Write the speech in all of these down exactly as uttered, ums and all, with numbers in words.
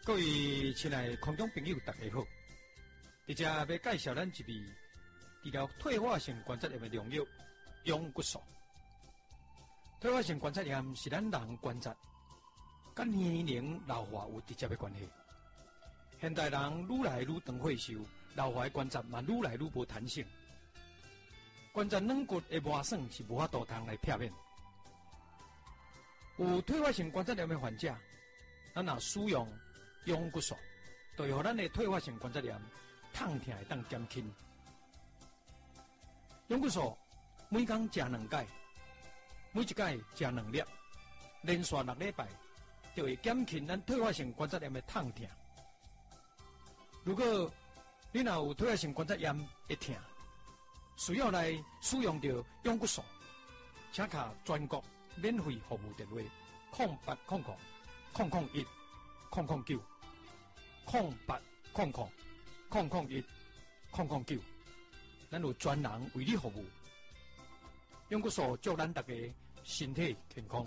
各位亲爱的空中朋友，大家好！伫遮要介绍咱一味治疗退化性关节炎的良药——永骨素。退化性关节炎是咱人关节跟年龄老化有直接的关系。现代人愈来愈长岁数，老化的关节嘛愈来愈无弹性，关节软骨的磨损是无法度通来避免。有退化性关节炎的患者，咱若使用永骨素，就会让咱的退化性关节炎痛痛会当减轻。永骨素每天食两盖，每一盖食两粒，连续六礼拜，就会减轻咱退化性关节炎的痛痛。如果你若有退化性关节炎会痛，需要来使用到永骨素，请卡全国免费服务电话：零八空空空空一空空九空八空空空空一空空九，咱有专人为你服务。永骨素祝咱大家身体健康。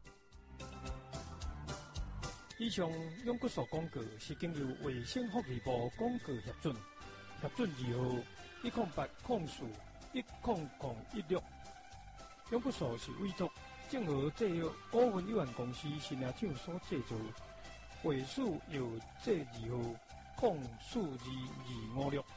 以上永骨素广告是经由卫生福利部广告核准，核准字号一空八空四一空空一六。永骨素是委托正和制药股份有限公司新亚厂所制造，尾数有这字号空四二二五六。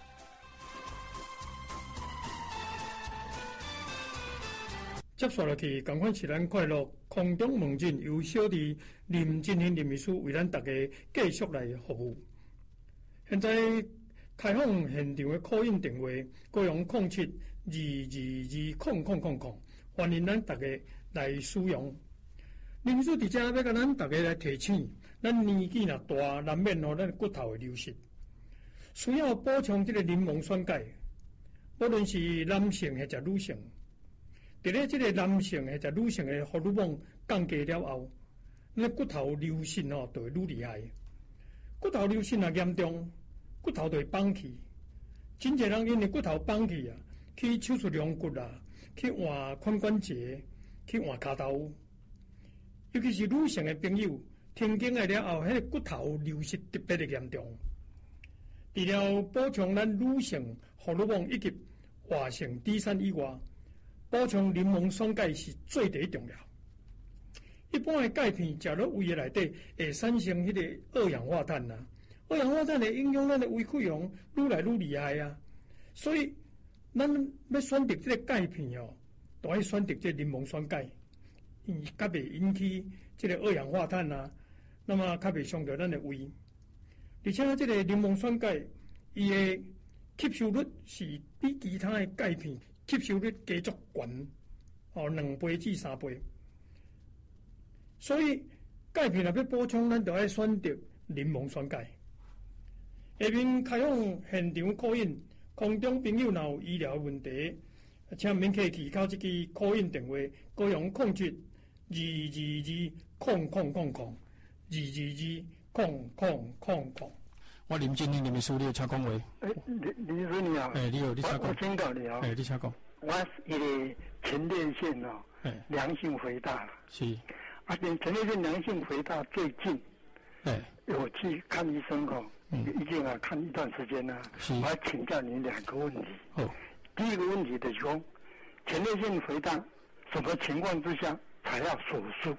接下来去，赶快是咱快乐空中门诊由小弟林金hin林秘书为咱大家继续来服务。现在开放现场的 call in 电话，各用零七二二二空空空空，欢迎咱大家来使用。林秘书伫遮要甲咱大家来提醒，咱年纪若大，难免吼咱骨头会流失，需要补充这个柠檬酸钙，无论是男性或者女性。伫咧这个男性或者女性的荷尔蒙降低了后，咱骨头流失吼就会愈厉害。骨头流失若严重，骨头就会崩去。真侪人因为骨头崩去啊，去手术量骨啦，去换髋关节，去换骹头。尤其是女性的朋友，停经来了后，迄、那个骨头流失特别的严重。除了补充咱女性荷尔蒙以及活性脂肪以外，补充柠檬酸钙是最第一重要。一般的钙片食落胃的内底，会产生迄个二氧化碳呐、啊。二氧化碳会影响咱的胃溃疡愈来愈厉害啊。所以，咱要选择这个钙片哦，都要选择这柠檬酸钙，因为较袂引起这个二氧化碳呐、啊，那么较袂伤到咱的胃。而且这个柠檬酸钙，伊的吸收率是比其他的钙片吸收率加足悬，哦，两倍至三倍。所以钙片若要补充，咱就要选择柠檬酸钙。下面开放现场 call in， 空中朋友若有医疗问题，请免客气，靠这个 call in 电话，各用零七二二二空空空空二二二空空空空。我林经理，林秘书，你有请讲话。 诶，林林书你好。 诶，你好，你请讲。 我先告你哦。 诶，你请讲。 我是个前列腺哦，良性肥大。 是。 啊，前前列腺良性肥大最近， 诶， 有去看医生哦，嗯，已经啊看一段时间了。是。我要请教你两个问题。哦。第一个问题就是说，前列腺肥大什么情况之下才要手术？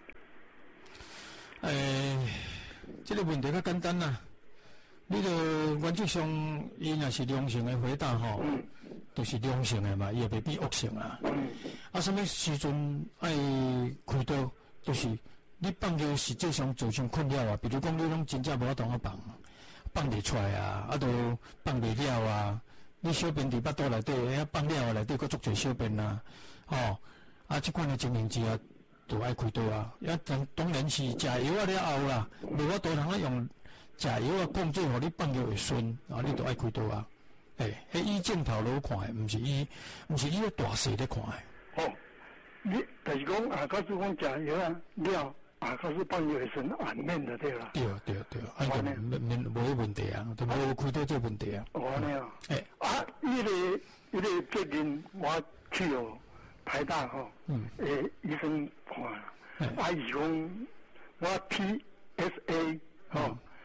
诶，这个问题较简单啦。你就原则上，伊若是良性的肥大吼，嗯，都是良性的嘛，伊也袂变恶性啊。嗯，啊，什么时阵爱开刀，都、就是你放尿实际上造成困扰啊。比如讲，你拢真正无法度啊放，放袂出来啊，啊，都放袂了啊。你小便伫腹肚内底，啊，放了啊内底，佫足侪小便啊，吼，啊，即款的情形之下，就爱开刀啊。啊，当当然是食药啊了后啦，无法度通啊用。食药啊，控制互你放尿会顺，啊，你都爱开刀啊。诶、欸，迄以镜头来看诶，毋是以，毋是以个大细咧看诶。 哦，你就是讲啊，告诉讲食药啊了，啊，告诉放尿会顺，暗面的对啦。 对对对，安尼免免无问题啊，都无开刀这问题啊。 哦，安尼啊。诶、欸，啊，伊个伊个最近我去有台大吼，嗯，诶，医生看，啊，伊讲我 P S A 吼。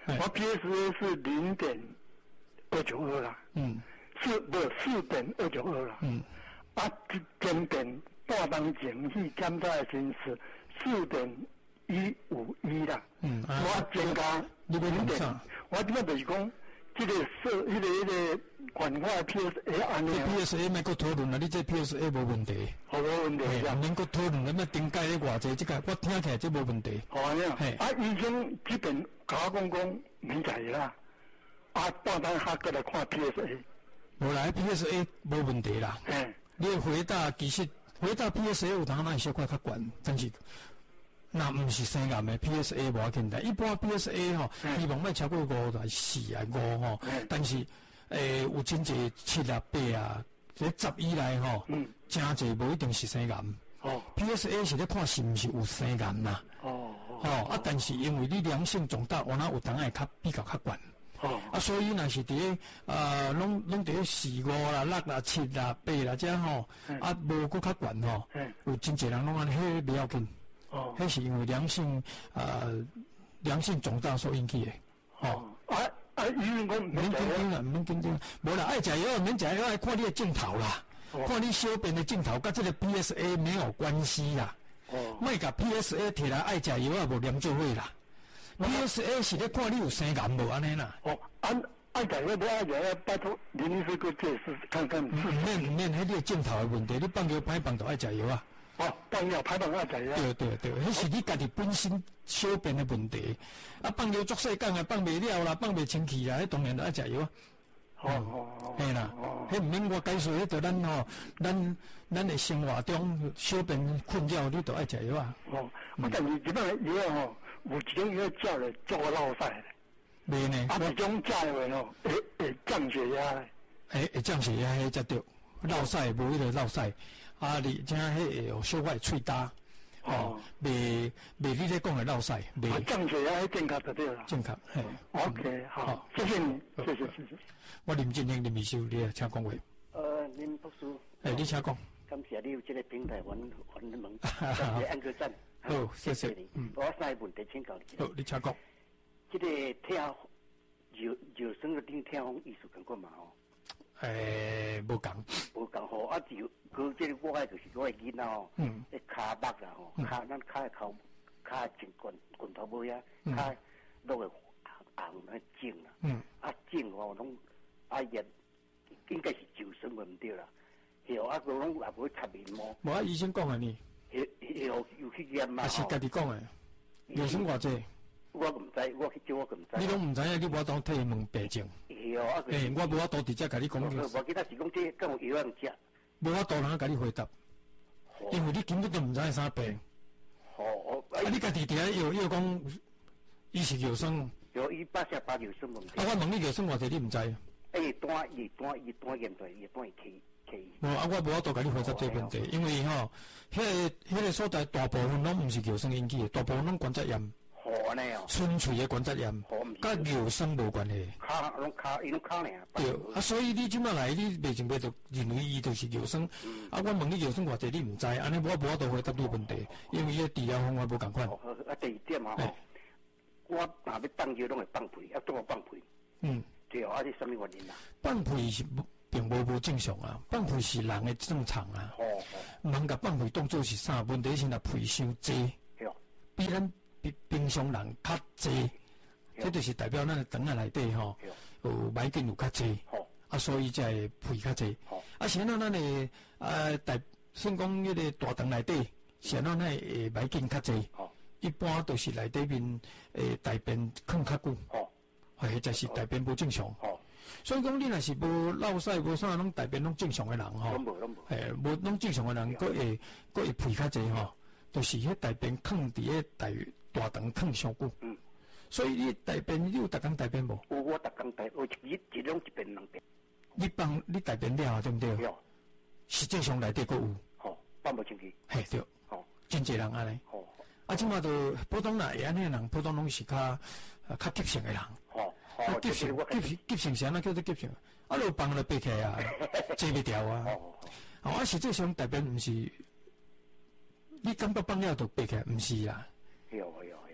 我 P S A 是零点二九二啦，嗯，四不四点二九二啦，嗯，啊，中点半当前去检查的时是四点一五一啦，嗯，我增加零点，我即摆就是讲，这个设，迄个迄个管化 P S A 安尼。 P S A 莫搁讨论啦，你这 P S A 无问题。 好，无问题。 唔免搁讨论，咁啊顶解咧偌济，即个我听起来这无问题。 好安尼啊。啊，医生这边甲我讲讲免食药啦，啊，半当下过来看 P S A。 无来 P S A 无问题啦。嗯。你回答其实回答 P S A 有当然小可较悬，但是。那唔是生癌的 P S A 无要紧的，一般 P S A 吼，希望莫超过五来四啊五吼，但是诶有真济七啊八啊，这十以内吼，真济无一定是生癌。哦 ，P S A 是咧看是毋是有生癌呐。哦，哦，啊，但是因为你良性肿大，往那有当然较比较较悬。哦，啊，所以若是伫咧呃，拢拢伫咧四五啦、六啦、七啦、八啦这吼，啊，无搁较悬吼，有真济人拢安尼，迄不要紧。哦，迄是因为良性呃良性肿大所引起的。 哦，啊啊，医生讲免紧张啦，免紧张，无啦，爱食药免食药，爱看你的镜头啦，哦、看你小便的镜头，跟这个 P S A 没有关系啦。哦，莫甲 P S A 摕来爱食药啊，无连做伙啦。P S A 是咧看你有生癌无安尼啦。 哦，按爱食药不爱食药，拜托林医师给解释看看。唔免唔免，迄个镜头的问题，你放尿歹放就爱食药啊。 哦，放尿排放啊，怎样？ 对对对，迄是你家己本身小便的问题。啊，放尿作细讲啊，放袂了啦，放袂清气啦，迄当然都爱食药啊。哦哦哦，嘿啦，迄毋免我解说，迄着咱吼，咱咱的生活中小便困扰，你都爱食药啊。 哦，我但是即摆药吼，有一种药食咧做落屎咧。 袂呢？ 啊，一种食的吼，会会降血压咧。 会会降血压，迄才对。落屎无迄个落屎。啊，你像迄个小块喙焦，哦，袂袂你咧讲的落屎， 袂。降血压健康就对了。 健康，嘿。 OK，好，谢谢你，谢谢谢谢。 我林振英林秘书，你请讲话。 呃，林博士。 哎，你请讲。 感谢你有这个平台，阮阮问，感谢安哥站。 好，谢谢你。 嗯。我三个问题请教你。 好，你请讲。 这个听有有生的顶听风艺术感觉嘛吼？ 诶，无共。 无共吼，啊就。佢即个我个就是我个囡仔吼，迄骹目啦吼，骹咱骹个口骹前棍棍头尾啊，骹落个红红肿啦，啊肿吼拢啊热，应该是旧生唔对啦，后啊个拢也无插面膜。 无啊，医生讲个呢？ 后又去验嘛？ 啊是家己讲个，有生偌济？ 我唔知，我去招我唔知。 你拢唔知影，你无当替伊问病症。 后啊个。 诶，我无法度直接甲你讲。 我记得是讲这敢有药通食。 无法度通甲你回答，因为你根本都唔知啥病。哦，啊，你家己伫遐又又讲，伊是药生。 有伊八下八药生问题。 啊，我问你药生偌济，你唔知？ 诶，单伊单伊单验出来，伊单伊起起。 无啊，我无法度甲你回答这个问题，因为吼，迄个迄个所在大部分拢唔是药生引起的，大部分拢关节炎。 好呢哦。 纯粹的关节炎，甲药生无关系。 骹拢骹伊拢骹呢。 对，啊，所以你即摆来，你袂情袂就认为伊就是药生。啊，我问你药生偌济，你唔知，安尼我无法度回答你问题，因为伊个治疗方法无共款。 啊，第二点嘛吼，我若要放药拢会放屁，啊，怎么放屁？嗯。对哦，啊，是什么原因啊？ 放屁是并无无正常啊，放屁是人的正常啊。哦哦。人甲放屁当作是啥？问题是若屁伤济，比咱。比平常人较济，这就是代表咱的肠仔内底吼，有霾菌有较济，啊，所以才会屁较济。啊，是咱咱的啊大，算讲迄个大肠内底，是咱那诶霾菌较济，一般都是内底面诶大便囥较久，或者是大便无正常。所以讲，你若是无落屎无啥，拢大便拢正常的人吼，诶，无拢正常的人，佫会佫会屁较济吼，就是迄大便囥伫迄大。大肠囥上久，嗯，所以你大便你有逐工大便无？ 有，我逐工大，我一日一两一便两便。 你放你大便了对毋对？有。实际上内底佫有。 吼，放无清气。 嘿对。吼，真侪人安尼。吼。啊，即马都普通啦，会安尼诶人，普通拢是较较急性诶人。吼。啊，急性急急性啥？那叫做急性？啊，你放了背起来啊，坐袂掉啊。哦。啊，实际上大便毋是，你感觉放了就背起来，毋是啦。 有有有，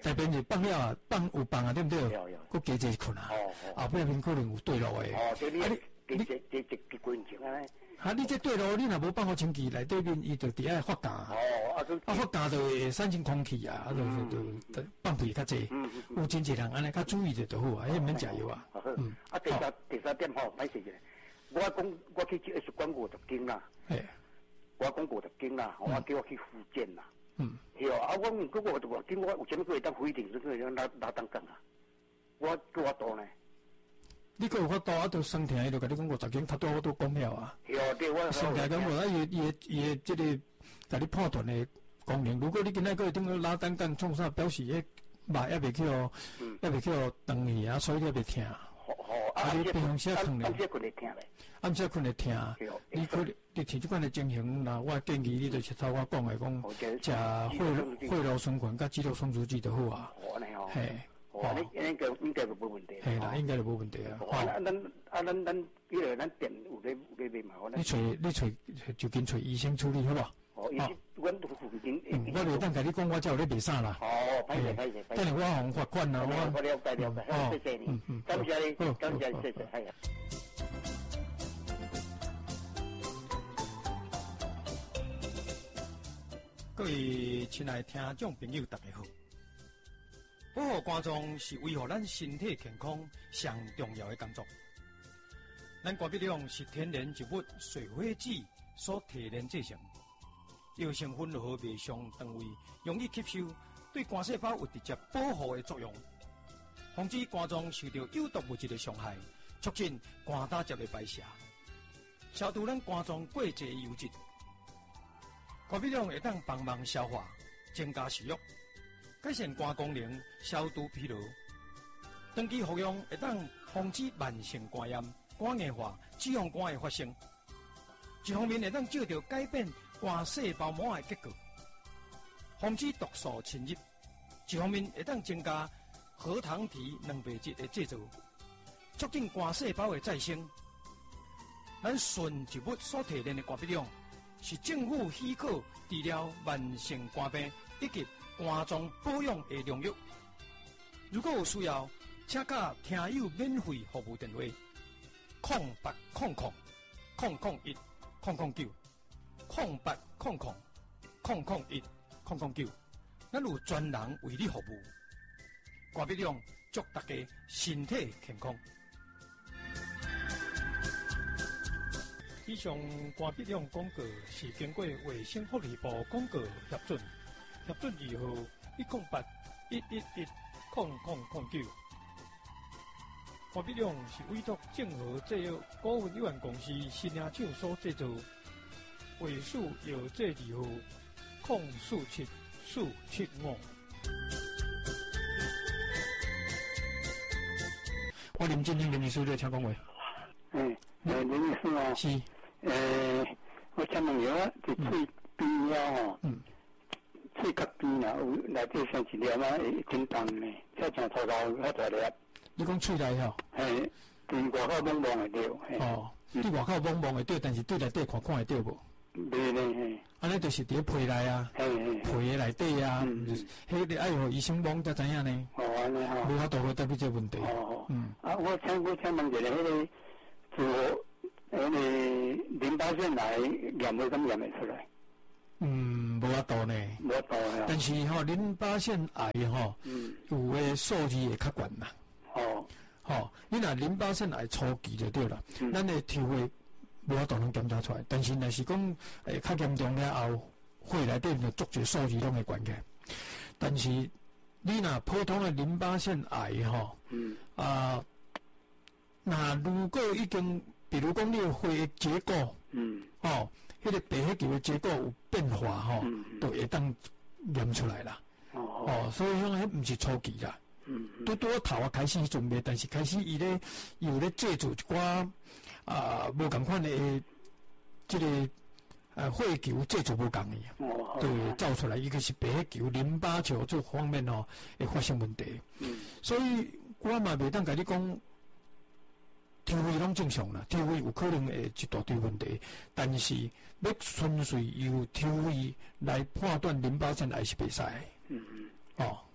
大便是放了啊，放有放啊，对不对？ 有有。 佫加济困啊。 哦哦。 后壁面可能有对路诶。 哦，这你你你这这这过程啊？ 啊，你这对路，你若无放好清气，内底面伊就伫遐发芽。 哦，啊， 啊发芽就会产生空气啊，啊就就就放屁较济。嗯嗯。有真济人安尼较注意就就好啊，迄免食药啊。 嗯。啊，第三第三点吼，歹势者，我讲我去这是管五十斤啦。嘿。我讲五十斤啦，我叫我去复健啦。嗯。对啊，我毋过我五十斤，我有啥物可以当规定，可以拉拉单杠啊？我叫我多呢。 你个有法度啊？都生疼，伊就甲你讲五十斤，较多我都讲了啊。 对啊，对我。 生疼讲无啊，伊伊伊伊即个甲你判断的功能。如果你今仔个顶个拉单杠创啥，表示迄肉还袂去哦，还袂去哦断去啊，所以你还袂疼。 好好，啊，你平常时困咧，暗时困会疼咧， 暗时困会疼。你可你提即款的情形，那我建议你就切头我讲的讲，食血血肉酸菌甲肌肉松弛剂就好啊。 好呢哦。 嘿。 哦，你应该应该就无问题。 系啦，应该就无问题啊。 啊，咱啊咱咱迄个咱店有咧有咧卖嘛？ 你找你找就跟找医生处理好无？ 哦，伊阮都附近。 嗯，我袂当甲你讲，我才有咧卖啥啦。 哦，歹势歹势。 等下我互罚款啊！ 我我了解了解，谢谢你，感谢你，感谢谢谢，系啊。 各位亲爱听众朋友，大家好。保护肝脏是维护咱身体健康上重要的工作。咱肝鼻梁是天然植物水火子所提炼制成，药成分和微上单位容易吸收，对肝细胞有直接保护的作用，防止肝脏受到有毒物质的伤害，促进肝胆汁的排泄，消除咱肝脏过多油脂。肝鼻梁会当帮忙消化，增加食欲。改善肝功能，消除疲劳。长期服用会当防止慢性肝炎、肝硬化、脂肪肝的发生。一方面会当照着改变肝细胞膜的结构，防止毒素侵入；一方面会当增加核糖体蛋白质的制造，促进肝细胞的再生。咱纯植物所提炼的肝鼻梁，是政府许可治疗慢性肝病以及肝脏保养的良药。如果有需要，请假听友免费服务电话：空八空空空空一空空九空八空空空空一空空九。咱有专人为你服务。肝鼻梁祝大家身体健康。以上肝鼻梁广告是经过卫生福利部广告核准。核准二号一零八一一一空空空九。肝鼻梁是委托正和制药股份有限公司新亚厂所制造，尾数有这二号空四七四七五。我林进兴林秘书在请讲话。 嗯，呃，林秘书啊。 是。 呃，我请问你啊，这嘴边了哦。嗯。喙角边啦，有内底像一粒啊，会真重呢，才像头头较大粒。 你讲喙内吼？ 嘿，伫外口蒙蒙会着。 哦，伫外口蒙蒙会着，但是对内底看看会着无？ 袂呢，嘿。 安尼就是伫皮内啊， 嘿嘿， 皮的内底啊，迄个爱互医生摸才知影呢。 哦，安尼吼。 无法度回答你这问题。 哦嗯。啊，我请我请问一下，迄个做迄个淋巴腺癌验会怎验会出来？ 嗯，无法度呢。 无法度呀。但是吼，淋巴腺癌吼，嗯，有诶数字会较悬啦。哦。吼，你若淋巴腺癌初期就对啦，嗯、咱诶抽血无法度能检查出来。但是若是讲诶较严重了后，血内底就足侪数字拢会悬起来。但是你若普通诶淋巴腺癌吼，嗯啊，那如果已经，比如讲你诶血结构，嗯，哦。迄个白血球的结构有变化吼，都会当验出来啦。哦，所以讲迄毋是初期啦。嗯，拄拄头啊开始准备，但是开始伊咧有咧制作一寡啊无共款的即个呃血球制作无共的，对，造出来一个是白血球、淋巴球这方面吼会发生问题。嗯，所以我嘛袂当甲你讲。抽血拢正常啦，抽血有可能会一大堆问题，但是要纯粹由抽血来判断淋巴腺癌是袂使的。嗯嗯。哦，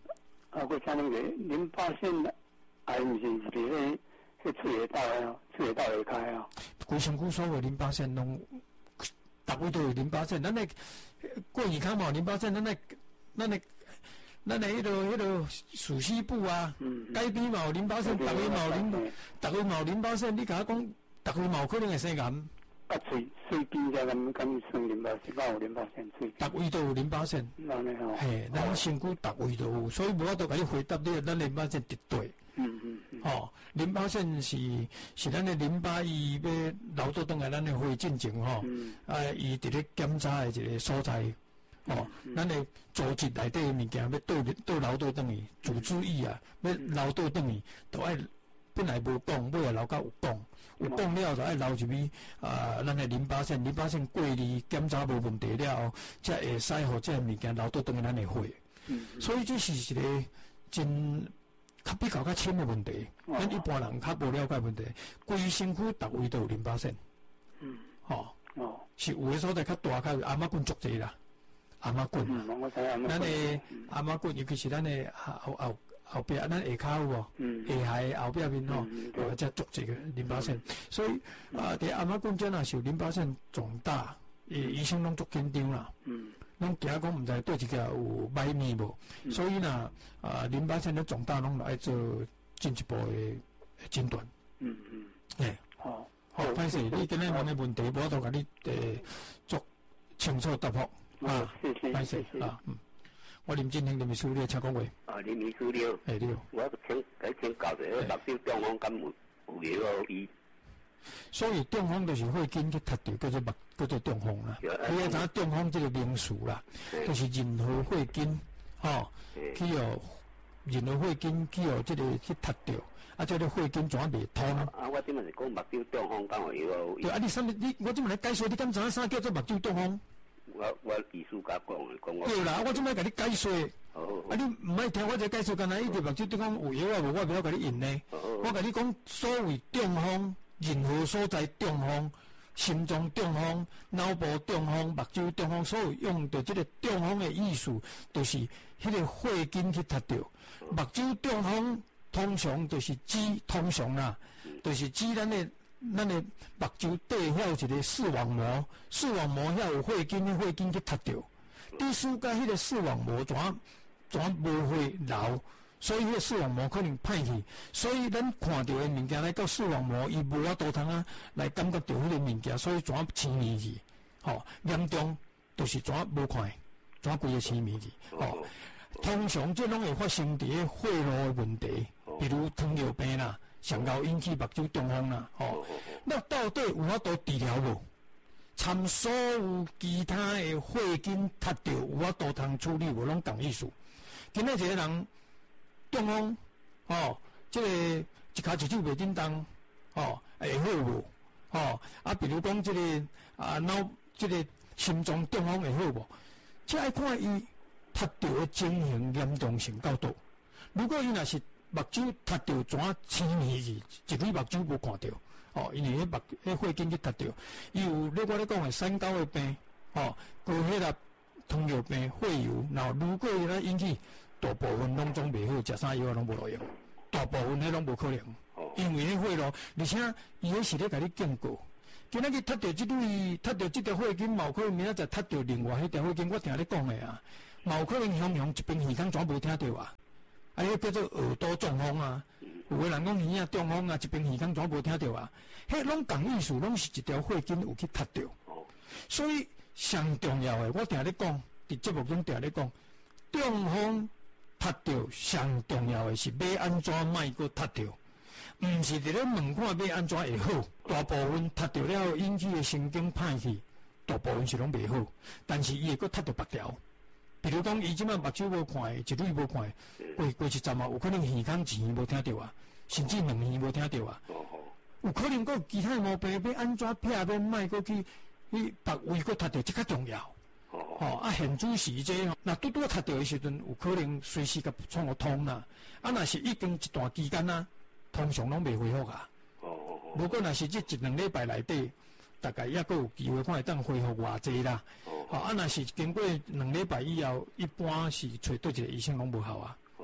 啊，我讲那个淋巴腺癌唔是是伫迄迄刺血道啊，刺血道会开啊。 规身躯所有淋巴腺拢，逐位都有淋巴腺。咱诶过耳康嘛有淋巴腺，咱诶咱诶咱诶迄个迄个属西部啊，该边嘛有淋巴腺，逐位嘛有淋，逐位嘛有淋巴腺。你甲我讲，逐位嘛有可能会生癌。 啊，喙喙边才敢敢生淋巴腺，敢有淋巴腺喙。 逐位都有淋巴腺。 安尼吼。 嘿，咱身躯逐位都有，所以无法度甲你回答你，咱淋巴腺绝对。 嗯嗯嗯。 哦，淋巴腺是是咱的淋巴伊要流倒转来咱的肺进前吼， 嗯、 啊，伊伫咧检查的一个所在，哦，嗯、咱的组织内底的物件要倒倒流倒转去，组织液啊，要流倒转去，都爱本来无讲，尾啊流到有讲，有讲了就爱流入去啊，咱的淋巴腺，淋巴腺过滤检查无问题了后，才会使互这物件流倒转去咱的肺， 嗯、 所以这是一个真。较比较较深的问题，咱、哦、一般人较无了解问题。规身躯逐位都有淋巴腺， 嗯， 吼、 哦，哦， 是有诶所在较大，较有阿妈棍足济啦，阿妈棍。 嗯，我知阿妈棍。 咱诶阿妈棍，尤其是咱诶后后后壁，咱下骹有无？嗯。下骹后壁面吼，或者足济个淋巴腺，所以啊，伫阿妈棍这若是有淋巴腺肿大，伊医生拢足紧张啦。嗯。拢惊讲毋知对一个有歹面无，嗯、所以呢，啊，淋巴腺咧肿大，拢来做进一步的诊断。 嗯嗯。 诶，好，好，歹势，你今日问的问题，我都甲你诶做清楚答复啊。 谢谢。 歹势啊，嗯，我林振兴林秘书，你请讲话。 啊，林秘书了。 诶，了。 我请来请教者，目睭中风敢有有药医？ 所以中风就是肺经去踢到，叫做目叫做中风啦。你要知影中风这个名词啦，就是任何肺经，吼，去哦，任何肺经去哦，这个去踢到，啊，这个肺经怎未通？ 啊，我即满是讲目睭中风，敢有药医？ 对啊，你啥物？你我即满来解说，你敢知影啥叫做目睭中风？ 我我医师甲讲的，讲我。 对啦，我即摆甲你解说。哦。啊，你毋爱听我这解说，干那一直目睭中风有药啊无？我袂晓甲你用呢。哦。我甲你讲，所谓中风。任何所在中风、心脏中风、脑部中风、目睭中风，所有用到这个中风的意思，就是迄个肺经去踢到。目睭中风通常就是指通常啦，就是指咱的咱的目睭底遐有一个视网膜，视网膜遐有肺经，肺经去踢到。第四个迄个视网膜怎怎无会流？所以，迄个视网膜可能歹去，所以咱看到的物件来到视网膜，伊无法度通啊来感觉到迄个物件，所以怎痴迷去，吼，严重就是怎无看，怎规个痴迷去，吼。通常这拢会发生伫个血路的问题，比如糖尿病啦，上高引起目睭中风啦，吼。那到底有法度治疗无？参所有其他的血经踢到，有法度通处理无？拢同意思。今仔一个人。中风，哦，即、這個一骹一手袂振动，哦，會好無？哦，啊，比如講即、這個啊腦，即、這個心臟中風會好無？即愛看伊踢到的情形嚴重性到倒。如果伊若是目睭踢到怎痴迷去，一對目睭無看到，哦，因為迄目迄血經去踢到，伊有咧我咧講的三高的病，哦，高血壓、糖尿病、肺疣，然後如果伊咧引起。大部分拢總袂好，食啥藥攏無路用。大部分迄攏無可能，因為迄血路，而且伊迄是咧甲你警告。今仔日踢到即對，踢到即條血經，冇可能明仔載踢到另外迄條血經，我聽你講誒啊，冇可能向向一邊耳孔全無聽到啊，啊，迄叫做耳朵中風啊。有個人講耳仔中風啊，一邊耳孔全無聽到啊，迄攏同意思，攏是一條血經有去踢到。所以上重要誒，我聽你講，佇節目中聽你講，中風。踢到上重要的是要安怎莫阁踢到，毋是伫咧問看要安怎會好。大部分踢到了引起的神經歹去，大部分是攏袂好，但是伊會阁踢到別條。比如講，伊即擺目睭無看的，一蕊無看的，過過一陣啊，有可能耳孔一耳無聽到啊，甚至兩耳無聽到啊。有可能閣有其他的毛病，要安怎撇，要莫閣去去別位閣踢到，即較重要。哦，啊，現主時這吼，那拄拄踢到的時陣，有可能隨時甲創個通啦。啊，若是已經一段期間啦，通常攏未恢復啊。哦哦哦。如果若是即一兩禮拜內底，大概抑閣有機會看會當恢復偌濟啦。哦。啊，若是經過兩禮拜以後，一般是找倒一個醫生攏無效啊。哦。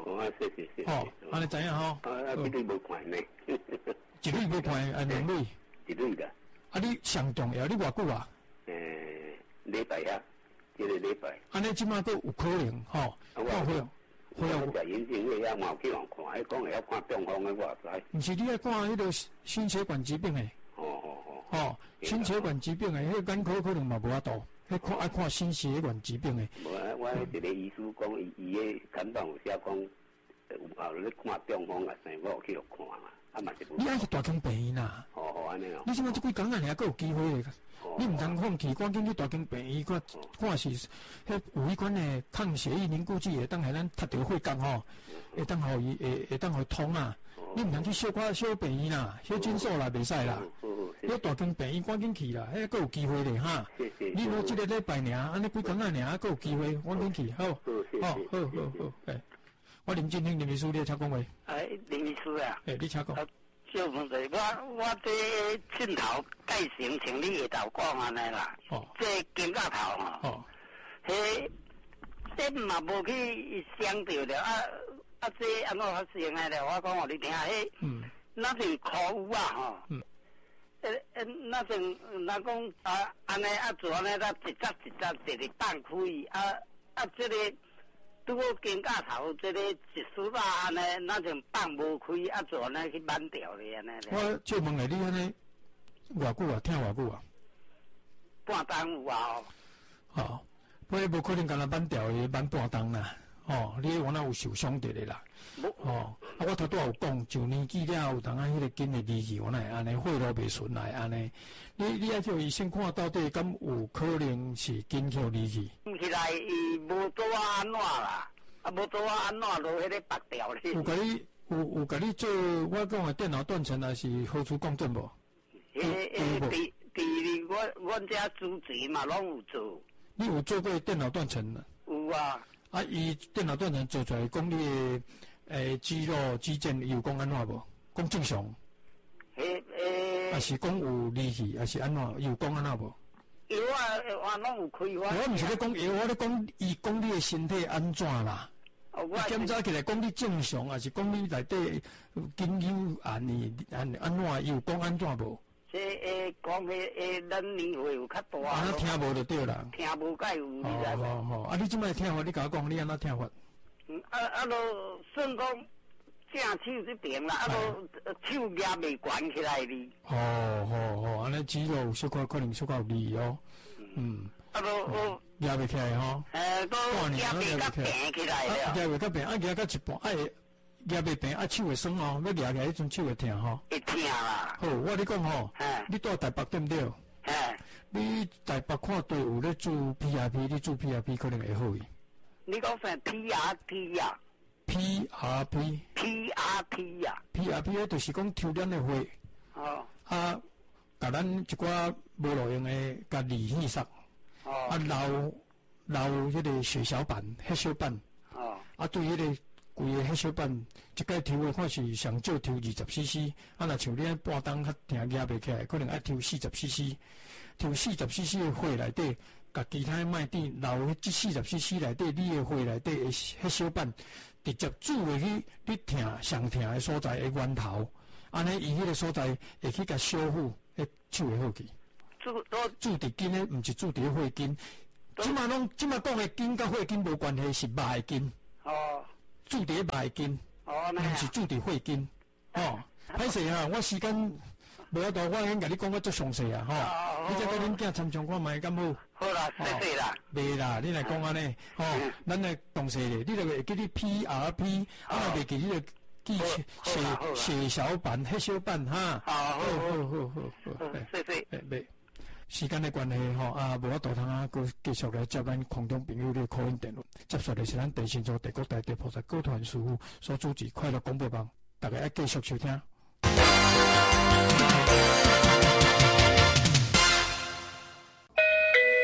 哦，谢谢谢谢。 哦，安尼知影吼？ 啊，一类无看呢。 一类无看，啊两类。 一类的。 啊，你上重要，你偌久啊？ 诶，礼拜啊，一个礼拜。 安尼即马都有可能吼，看会。 我有食眼镜，我遐嘛去人看，迄讲会晓看中风的，我知。 毋是你爱看迄个心血管疾病诶。 哦哦哦。 哦，心血管疾病诶，迄眼科可能嘛无法度，迄看爱看心血管疾病诶。 无啊，我一个医师讲，伊伊诶看板有写讲，有后咧看中风啊，生我去互看嘛，啊嘛是无。 你爱去大间病院啦。 哦哦，安尼哦。 你即马即几工仔尔还佫有机会诶。你毋通放弃，赶紧去大间病院，看看是迄有迄款诶抗血液凝固剂，会当互咱踢着血管吼，会当互伊会会当互通啊。你毋通去小可小病院啦，小诊所啦，袂使啦。你大间病院赶紧去啦，迄佫有机会咧哈。你无即个礼拜尔，安尼几工仔尔，佫有机会，赶紧去，好。好，好好好，诶，我林振兴林秘书，你请讲话。 哎，林秘书啊。 诶，你请讲。 小问题，我我这镜头改成像你下头讲安尼啦。哦。这金甲头吼。哦。迄，这嘛无去想到了啊啊！这安怎发生的了？我讲互你听，迄。嗯。那阵苦有啊吼。嗯。诶诶，那阵那讲啊安尼啊做安尼，咱一节一节直直放开啊啊！这个。拄好肩胛头，即个一丝啊，安尼，那就放无开，啊，做安尼去挽掉咧，安尼。 我就问下你安尼，偌久啊？听偌久啊？ 半冬有啊。 哦，不过无可能干那挽掉的，挽半冬啦。哦，你往那有受伤着咧啦。哦，啊，我头拄有讲，就年纪了，有当啊，迄个筋的离去，我来安尼血路袂顺来安尼。你你爱叫医生看到底敢有可能是筋桥离去？ 起来伊无做安怎啦，啊无做安怎落迄个拔掉咧。 有甲你有有甲你做我讲的电脑断层还是核磁共振无？ 诶诶，伫伫我阮遮主持嘛，拢有做。 你有做过电脑断层？ 有啊。 啊，伊电脑断层做出来，讲你的诶肌肉肌腱有讲安怎无？讲正常。 诶诶。 还是讲有离去，还是安怎？有讲安怎无？ 药啊，我拢有开发。 我毋是咧讲药，我咧讲伊讲你的身体安怎啦？哦，我检查起来讲你正常，还是讲你内底筋有安尼安安怎？有讲安怎无？ 这诶，讲迄诶，咱年岁有较大。 啊，听无就对啦。 听无解有，你知无？好好，啊，你即摆听法，你甲我讲，你安怎听法？ 嗯，啊啊，都算讲正手这边啦，啊都手压袂悬起来哩。 哦好好，安尼肌肉小可可能小可有力哦。嗯。啊都压袂起来吼。 诶，都压袂较平起来了。 压袂较平，啊压到一半，哎。压袂平，啊手会酸哦，要压起来迄阵手会疼吼。 会疼啦。 好，我你讲吼，你住台北对毋对？ 嘿。 你台北看队有咧做 P R P， 你做 P R P 可能会好伊。 你讲啥 P R P 呀 ？P R P。 P R P 呀 ？P R P 咧就是讲抽咱的血。哦。啊，甲咱一寡无路用的甲离线塞。哦。啊，留留迄个血小板、血小板。哦。啊，对迄个。规个血小板一摆抽的看是上少抽二十 C C， 啊，若像你安半冬较疼压袂起来，可能爱抽四十 C C， 抽四十 C C 的血内底，甲其他卖点留即四十 C C 内底，你的血内底的血小板直接注入去你疼上疼的所在的源头，安尼伊迄个所在会去甲修复，迄手会好去。注注伫筋的，毋是注伫血筋。即马拢即马讲的筋甲血筋无关系，是肉的筋。哦。注伫肉的筋，毋是注伫血筋。哦，歹势啊！我时间无法度，我已经甲你讲个足详细啊！吼，你再甲恁囝参详看卖敢好？ 好啦，谢谢啦。 袂啦，你来讲安尼，吼，咱来详细咧，你著会记你 P R P， 啊，袂记你著记血血小板、血小板哈。 好好好好好， 谢谢。 袂。时间的关系吼，啊，无法度通啊，佮继续来接咱空中朋友的口音电话。接续的是咱第新组帝国大地菩萨歌团师傅所主持快乐广播网，大家要继续收听。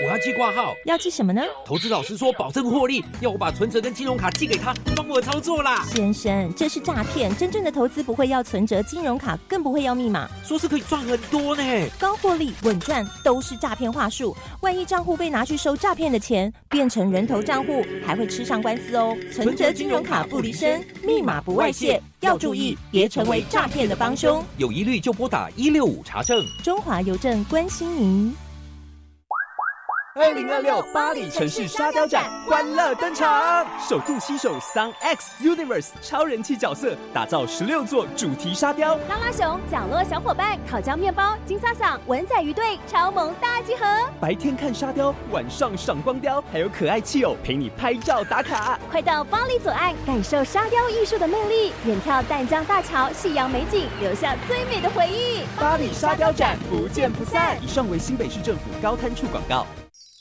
我要寄挂号。 要寄什么呢？ 投资老师说保证获利，要我把存折跟金融卡寄给他，帮我操作啦。 先生，这是诈骗，真正的投资不会要存折、金融卡，更不会要密码。 说是可以赚很多呢。 高获利、稳赚都是诈骗话术，万一账户被拿去收诈骗的钱，变成人头账户，还会吃上官司哦。存折、金融卡不离身，密码不外泄，要注意，别成为诈骗的帮凶。 有疑虑就拨打一六五查证。 中华邮政关心您。 二零二六巴黎城市沙雕展欢乐登场，首度携手 Sun X Universe 超人气角色，打造十六座主题沙雕。 拉拉熊、角落小伙伴、烤焦面包、金萨萨、文仔鱼队超萌大集合。 白天看沙雕，晚上赏光雕，还有可爱气友陪你拍照打卡。 快到巴黎左岸，感受沙雕艺术的魅力，远眺淡江大桥、夕阳美景，留下最美的回忆。 巴黎沙雕展不见不散。以上为新北市政府高滩处广告。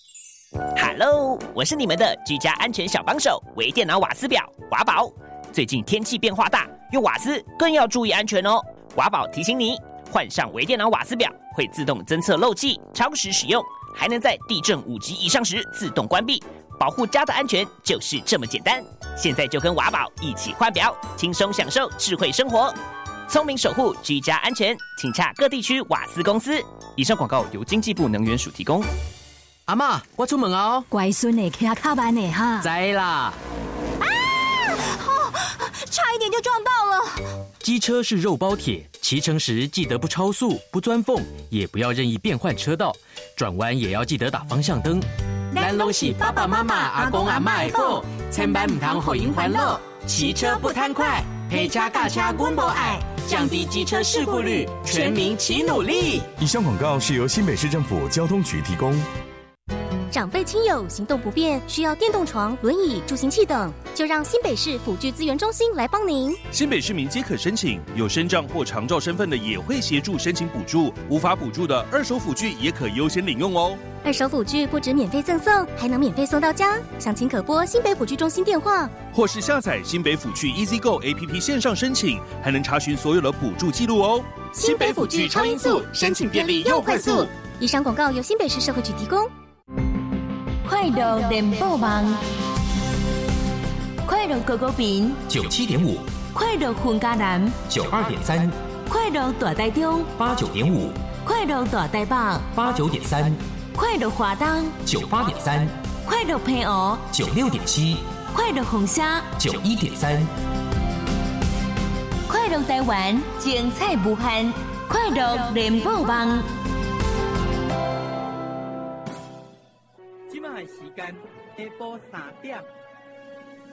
Hello， 我是你们的居家安全小帮手，微电脑瓦斯表华宝。最近天气变化大，用瓦斯更要注意安全哦。华宝提醒你，换上微电脑瓦斯表会自动侦测漏气，超时使用还能在地震五级以上时自动关闭，保护家的安全就是这么简单。现在就跟华宝一起换表，轻松享受智慧生活，聪明守护居家安全，请洽各地区瓦斯公司。以上广告由经济部能源署提供。 阿嬷，我出门啊！ 乖孙的骑卡慢的哈。 知啦。 啊！哦，差一点就撞到了。 机车是肉包铁，骑乘时记得不超速、不钻缝，也不要任意变换车道，转弯也要记得打方向灯。 咱拢是爸爸妈妈、阿公阿嬷的宝，千万唔通互因烦恼。骑车不贪快，陪车驾车阮无爱，降低机车事故率，全民齐努力。 以上广告是由新北市政府交通局提供。 长辈亲友行动不便，需要电动床、轮椅、助行器等，就让新北市辅具资源中心来帮您。 新北市民皆可申请，有身障或长照身份的也会协助申请补助，无法补助的二手辅具也可优先领用哦。 二手辅具不止免费赠送，还能免费送到家。详情可拨新北辅具中心电话， 或是下载新北辅具 EasyGo A P P 线上申请，还能查询所有的补助记录哦。 新北辅具超音速，申请便利又快速。以上广告由新北市社会局提供。 快乐联播网，快乐狗狗饼九七点五， 快乐混家南九二点三， 快乐大台中八九点五， 快乐大台北八九点三， 快乐华东九八点三， 快乐平湖九六点七， 快乐红虾九一点三， 快乐台湾精彩无限，快乐联播网。 时间下晡三点